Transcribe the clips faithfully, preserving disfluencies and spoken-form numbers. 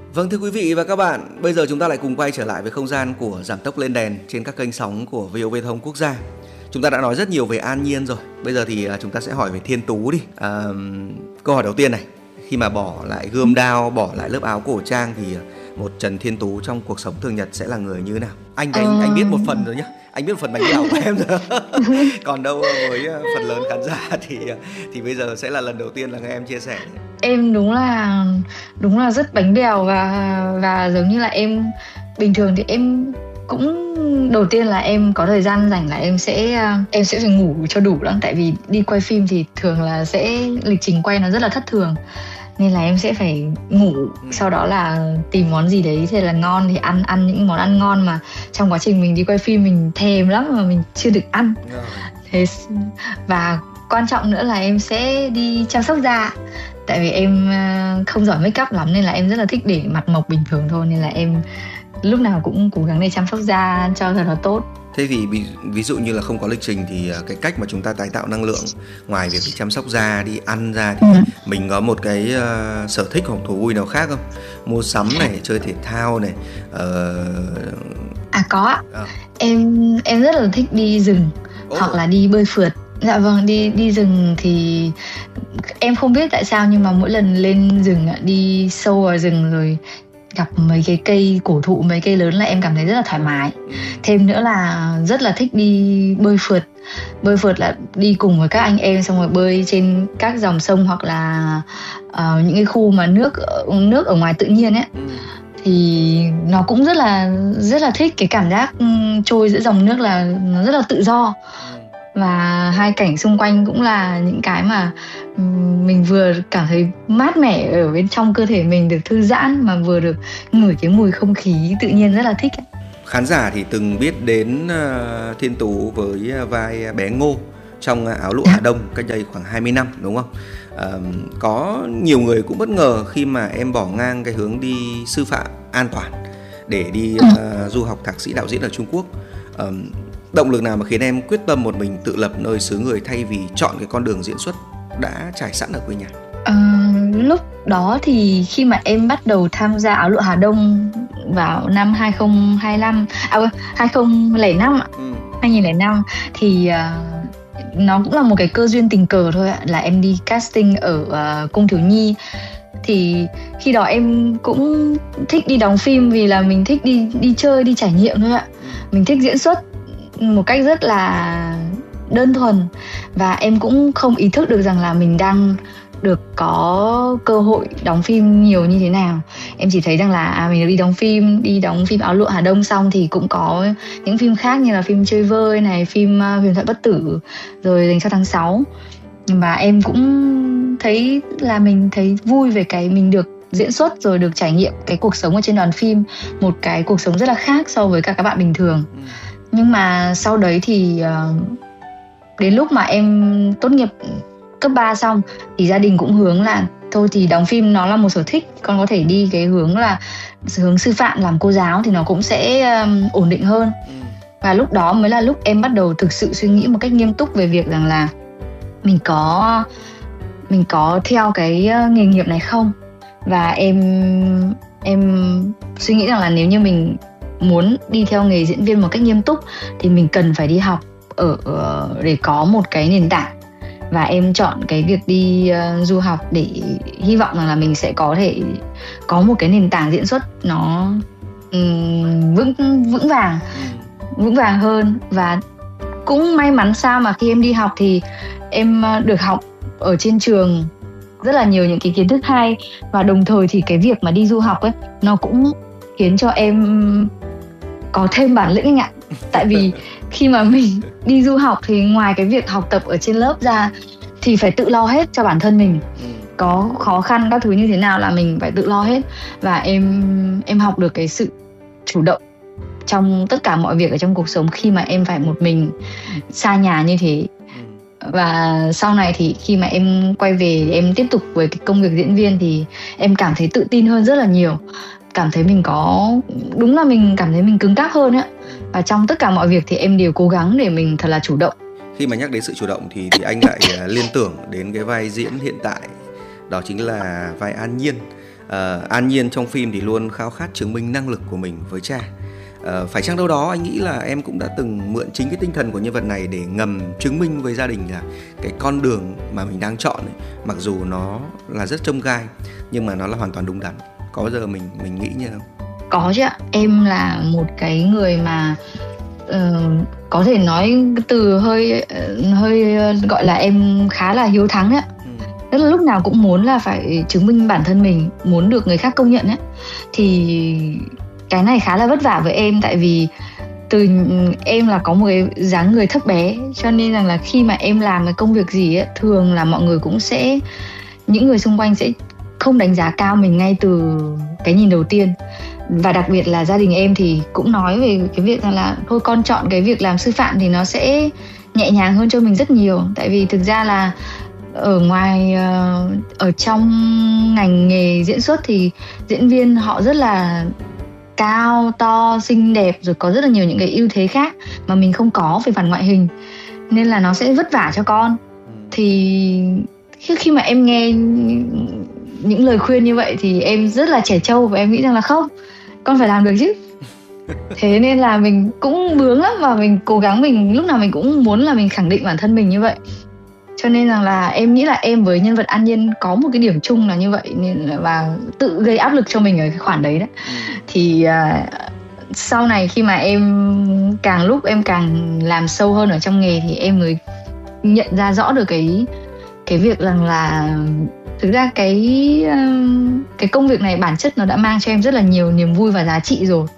Vâng, thưa quý vị và các bạn, bây giờ chúng ta lại cùng quay trở lại với không gian của Giảm tốc lên đèn trên các kênh sóng của vê o vê Thông Quốc gia. Chúng ta đã nói rất nhiều về An Nhiên rồi. Bây giờ thì chúng ta sẽ hỏi về Thiên Tú đi. À, câu hỏi đầu tiên này, khi mà bỏ lại gươm đao, bỏ lại lớp áo cổ trang thì một Trần Thiên Tú trong cuộc sống thường nhật sẽ là người như thế nào? Anh anh, ờ... anh biết một phần rồi nhá. Anh biết một phần bánh bèo của em rồi. Còn đâu với phần lớn khán giả thì thì bây giờ sẽ là lần đầu tiên là nghe em chia sẻ. Em đúng là đúng là rất bánh bèo và và giống như là em bình thường thì em cũng đầu tiên là em có thời gian rảnh là em sẽ em sẽ phải ngủ cho đủ lắm, tại vì đi quay phim thì thường là sẽ lịch trình quay nó rất là thất thường, nên là em sẽ phải ngủ, sau đó là tìm món gì đấy thì là ngon thì ăn ăn những món ăn ngon mà trong quá trình mình đi quay phim mình thèm lắm mà mình chưa được ăn. Thế và quan trọng nữa là em sẽ đi chăm sóc da, tại vì em không giỏi make up lắm nên là em rất là thích để mặt mộc bình thường thôi, nên là em lúc nào cũng cố gắng để chăm sóc da cho thật là tốt. Thế thì ví, ví dụ như là không có lịch trình thì cái cách mà chúng ta tái tạo năng lượng ngoài việc đi chăm sóc da, đi ăn ra thì ừ. mình có một cái uh, sở thích hoặc thú vui nào khác không? Mua sắm này, chơi thể thao này. Uh... À có ạ. À. Em em rất là thích đi rừng oh. hoặc là đi bơi phượt. Dạ vâng, đi đi rừng thì em không biết tại sao nhưng mà mỗi lần lên rừng đi sâu vào rừng rồi gặp mấy cái cây cổ thụ, mấy cây lớn là em cảm thấy rất là thoải mái. Thêm nữa là rất là thích đi bơi phượt. Bơi phượt là đi cùng với các anh em xong rồi bơi trên các dòng sông hoặc là uh, những cái khu mà nước nước ở ngoài tự nhiên ấy. Thì nó cũng rất là rất là thích cái cảm giác trôi giữa dòng nước, là nó rất là tự do. Và hai cảnh xung quanh cũng là những cái mà mình vừa cảm thấy mát mẻ ở bên trong cơ thể mình, được thư giãn mà vừa được ngửi cái mùi không khí tự nhiên, rất là thích. Khán giả thì từng biết đến uh, Thiên Tú với vai bé Ngô trong Áo Lụa Hà Đông cách đây khoảng hai mươi năm đúng không? Uh, có nhiều người cũng bất ngờ khi mà em bỏ ngang cái hướng đi sư phạm an toàn để đi uh, du học thạc sĩ đạo diễn ở Trung Quốc. Uh, Động lực nào mà khiến em quyết tâm một mình tự lập nơi xứ người thay vì chọn cái con đường diễn xuất đã trải sẵn ở quê nhà? À, lúc đó thì khi mà em bắt đầu tham gia Áo Lụa Hà Đông vào năm hai không hai lăm, à, hai không không năm, ừ. hai nghìn lẻ năm thì uh, nó cũng là một cái cơ duyên tình cờ thôi ạ, là em đi casting ở uh, Cung Thiếu Nhi. Thì khi đó em cũng thích đi đóng phim vì là mình thích đi đi chơi, đi trải nghiệm thôi ạ. Mình thích diễn xuất một cách rất là đơn thuần, và em cũng không ý thức được rằng là mình đang được có cơ hội đóng phim nhiều như thế nào. Em chỉ thấy rằng là à, mình được đi đóng phim, đi đóng phim Áo Lụa Hà Đông xong thì cũng có những phim khác như là phim Chơi Vơi này, phim uh, Huyền Thoại Bất Tử, rồi Dành Cho Tháng sáu. Và em cũng thấy là mình thấy vui về cái mình được diễn xuất rồi được trải nghiệm cái cuộc sống ở trên đoàn phim, một cái cuộc sống rất là khác so với cả các bạn bình thường. Nhưng mà sau đấy thì uh, đến lúc mà em tốt nghiệp cấp ba xong thì gia đình cũng hướng là thôi thì đóng phim nó là một sở thích, con có thể đi cái hướng là hướng sư phạm, làm cô giáo thì nó cũng sẽ um, ổn định hơn. Và lúc đó mới là lúc em bắt đầu thực sự suy nghĩ một cách nghiêm túc về việc rằng là mình có mình có theo cái nghề nghiệp này không. Và em em suy nghĩ rằng là nếu như mình muốn đi theo nghề diễn viên một cách nghiêm túc thì mình cần phải đi học ở, ở để có một cái nền tảng. Và em chọn cái việc đi uh, du học để hy vọng rằng là mình sẽ có thể có một cái nền tảng diễn xuất nó um, vững vững vàng vững vàng hơn. Và cũng may mắn sao mà khi em đi học thì em uh, được học ở trên trường rất là nhiều những cái kiến thức hay, và đồng thời thì cái việc mà đi du học ấy nó cũng khiến cho em có thêm bản lĩnh anh ạ. Tại vì khi mà mình đi du học thì ngoài cái việc học tập ở trên lớp ra thì phải tự lo hết cho bản thân mình. Có khó khăn các thứ như thế nào là mình phải tự lo hết. Và em em học được cái sự chủ động trong tất cả mọi việc ở trong cuộc sống khi mà em phải một mình xa nhà như thế. Và sau này thì khi mà em quay về em tiếp tục với cái công việc diễn viên thì em cảm thấy tự tin hơn rất là nhiều. Cảm thấy mình có, đúng là mình cảm thấy mình cứng cáp hơn á. Và trong tất cả mọi việc thì em đều cố gắng để mình thật là chủ động. Khi mà nhắc đến sự chủ động thì, thì anh lại liên tưởng đến cái vai diễn hiện tại, đó chính là vai An Nhiên. À, An Nhiên trong phim thì luôn khao khát chứng minh năng lực của mình với cha. À, phải chăng đâu đó anh nghĩ là em cũng đã từng mượn chính cái tinh thần của nhân vật này để ngầm chứng minh với gia đình là cái con đường mà mình đang chọn ấy, mặc dù nó là rất chông gai nhưng mà nó là hoàn toàn đúng đắn. Có bao giờ mình mình nghĩ như không? Có chứ ạ. Em là một cái người mà uh, có thể nói từ hơi uh, hơi uh, gọi là em khá là hiếu thắng ấy. Ừ. Tức là lúc nào cũng muốn là phải chứng minh bản thân mình, muốn được người khác công nhận ấy. Thì cái này khá là vất vả với em, tại vì từ em là có một cái dáng người thấp bé, cho nên rằng là khi mà em làm cái công việc gì ấy, thường là mọi người cũng sẽ, những người xung quanh sẽ không đánh giá cao mình ngay từ cái nhìn đầu tiên. Và đặc biệt là gia đình em thì cũng nói về cái việc rằng là thôi con chọn cái việc làm sư phạm thì nó sẽ nhẹ nhàng hơn cho mình rất nhiều. Tại vì thực ra là ở ngoài, ở trong ngành nghề diễn xuất thì diễn viên họ rất là cao, to, xinh đẹp, rồi có rất là nhiều những cái ưu thế khác mà mình không có về mặt ngoại hình, nên là nó sẽ vất vả cho con. Thì khi mà em nghe những lời khuyên như vậy thì em rất là trẻ trâu và em nghĩ rằng là không, con phải làm được chứ. Thế nên là mình cũng bướng lắm và mình cố gắng, mình lúc nào mình cũng muốn là mình khẳng định bản thân mình như vậy. Cho nên rằng là em nghĩ là em với nhân vật An Nhiên có một cái điểm chung là như vậy, nên và tự gây áp lực cho mình ở cái khoản đấy đấy. Thì uh, sau này khi mà em càng lúc em càng làm sâu hơn ở trong nghề thì em mới nhận ra rõ được cái cái việc rằng là thực ra cái cái công việc này bản chất nó đã mang cho em rất là nhiều niềm vui và giá trị rồi.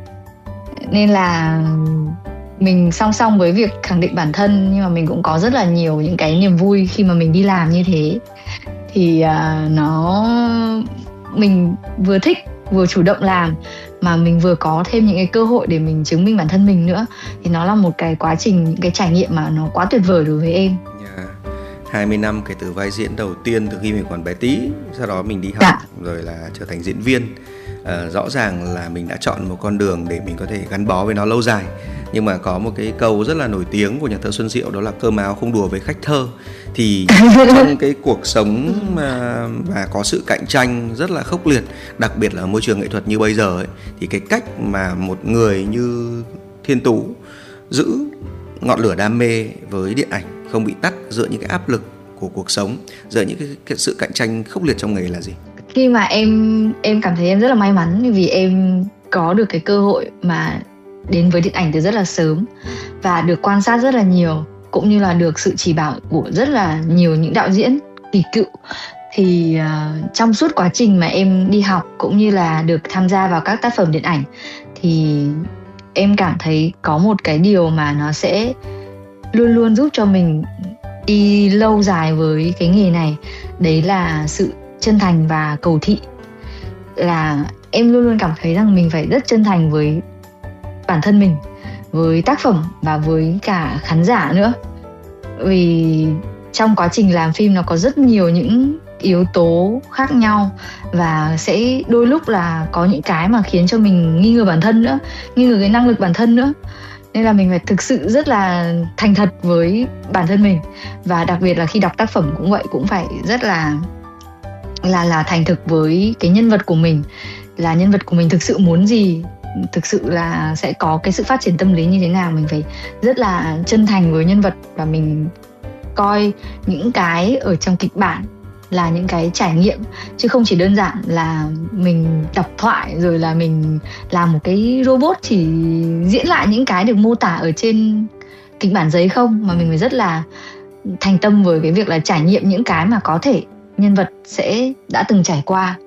Nên là mình song song với việc khẳng định bản thân, nhưng mà mình cũng có rất là nhiều những cái niềm vui khi mà mình đi làm như thế. Thì uh, nó mình vừa thích vừa chủ động làm, mà mình vừa có thêm những cái cơ hội để mình chứng minh bản thân mình nữa. Thì nó là một cái quá trình, những cái trải nghiệm mà nó quá tuyệt vời đối với em. Yeah. hai mươi năm kể từ vai diễn đầu tiên từ khi mình còn bé tí, sau đó mình đi học, dạ. rồi là trở thành diễn viên. À, rõ ràng là mình đã chọn một con đường để mình có thể gắn bó với nó lâu dài. Nhưng mà có một cái câu rất là nổi tiếng của nhà thơ Xuân Diệu, đó là cơm áo không đùa với khách thơ. Thì trong cái cuộc sống mà, mà có sự cạnh tranh rất là khốc liệt, đặc biệt là ở môi trường nghệ thuật như bây giờ ấy, thì cái cách mà một người như Thiên Tú giữ ngọn lửa đam mê với điện ảnh không bị tắt giữa những cái áp lực của cuộc sống, giữa những cái, cái sự cạnh tranh khốc liệt trong nghề là gì? Khi mà em em cảm thấy em rất là may mắn vì em có được cái cơ hội mà đến với điện ảnh từ rất là sớm và được quan sát rất là nhiều, cũng như là được sự chỉ bảo của rất là nhiều những đạo diễn kỳ cựu. Thì uh, trong suốt quá trình mà em đi học cũng như là được tham gia vào các tác phẩm điện ảnh thì em cảm thấy có một cái điều mà nó sẽ luôn luôn giúp cho mình đi lâu dài với cái nghề này, đấy là sự chân thành và cầu thị. Là em luôn luôn cảm thấy rằng mình phải rất chân thành với bản thân mình, với tác phẩm và với cả khán giả nữa. Vì trong quá trình làm phim nó có rất nhiều những yếu tố khác nhau, và sẽ đôi lúc là có những cái mà khiến cho mình nghi ngờ bản thân nữa, nghi ngờ cái năng lực bản thân nữa. Nên là mình phải thực sự rất là thành thật với bản thân mình. Và đặc biệt là khi đọc tác phẩm cũng vậy, cũng phải rất là là là thành thực với cái nhân vật của mình, là nhân vật của mình thực sự muốn gì, thực sự là sẽ có cái sự phát triển tâm lý như thế nào. Mình phải rất là chân thành với nhân vật, và mình coi những cái ở trong kịch bản là những cái trải nghiệm, chứ không chỉ đơn giản là mình đọc thoại rồi là mình làm một cái robot chỉ diễn lại những cái được mô tả ở trên kịch bản giấy không, mà mình phải rất là thành tâm với cái việc là trải nghiệm những cái mà có thể nhân vật sẽ đã từng trải qua.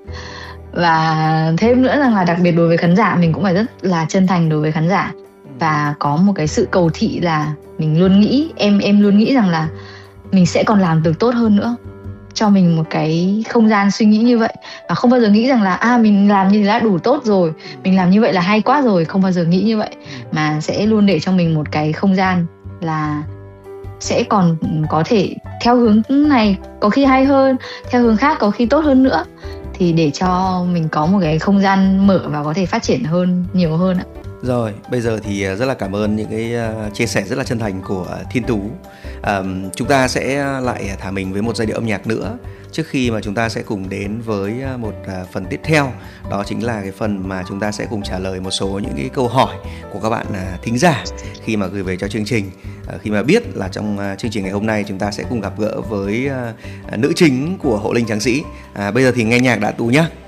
Và thêm nữa rằng là đặc biệt đối với khán giả, mình cũng phải rất là chân thành đối với khán giả, và có một cái sự cầu thị là mình luôn nghĩ, em em luôn nghĩ rằng là mình sẽ còn làm được tốt hơn nữa, cho mình một cái không gian suy nghĩ như vậy. Và không bao giờ nghĩ rằng là à mình làm như thế là đủ tốt rồi, mình làm như vậy là hay quá rồi, không bao giờ nghĩ như vậy, mà sẽ luôn để cho mình một cái không gian là sẽ còn có thể theo hướng này có khi hay hơn, theo hướng khác có khi tốt hơn nữa, thì để cho mình có một cái không gian mở và có thể phát triển hơn, nhiều hơn ạ. Rồi, bây giờ thì rất là cảm ơn những cái chia sẻ rất là chân thành của Thiên Tú. À, chúng ta sẽ lại thả mình với một giai điệu âm nhạc nữa trước khi mà chúng ta sẽ cùng đến với một phần tiếp theo. Đó chính là cái phần mà chúng ta sẽ cùng trả lời một số những cái câu hỏi của các bạn thính giả khi mà gửi về cho chương trình. À, khi mà biết là trong chương trình ngày hôm nay chúng ta sẽ cùng gặp gỡ với nữ chính của Hộ Linh Tráng Sĩ. À, bây giờ thì nghe nhạc đã Tú nhá.